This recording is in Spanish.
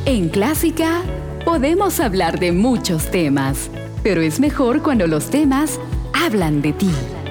En Clásica podemos hablar de muchos temas, pero es mejor cuando los temas hablan de ti.